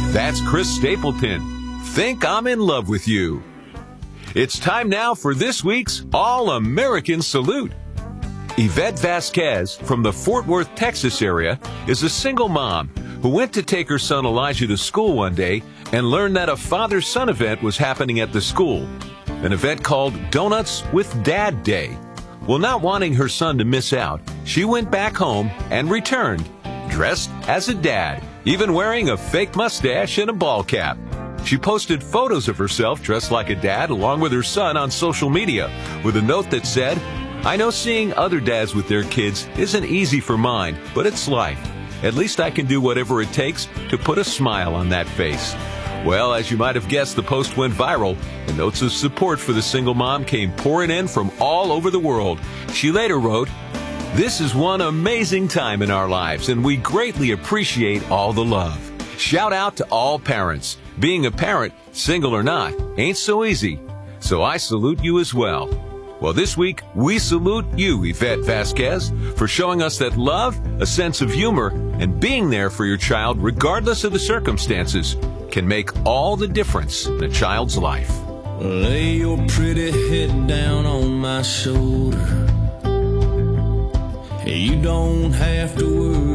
That's Chris Stapleton. Think I'm in love with you. It's time now for this week's All-American Salute. Yvette Vasquez from the Fort Worth, Texas area is a single mom who went to take her son Elijah to school one day and learned that a father-son event was happening at the school, an event called Donuts with Dad Day. Well, not wanting her son to miss out, she went back home and returned, dressed as a dad, even wearing a fake mustache and a ball cap. She posted photos of herself dressed like a dad along with her son on social media with a note that said, "I know seeing other dads with their kids isn't easy for mine, but it's life. At least I can do whatever it takes to put a smile on that face." Well, as you might have guessed, the post went viral, and notes of support for the single mom came pouring in from all over the world. She later wrote, "This is one amazing time in our lives, and we greatly appreciate all the love. Shout out to all parents. Being a parent, single or not, ain't so easy. So I salute you as well." Well, this week, we salute you, Yvette Vasquez, for showing us that love, a sense of humor, and being there for your child, regardless of the circumstances, can make all the difference in a child's life. Lay your pretty head down on my shoulder. You don't have to worry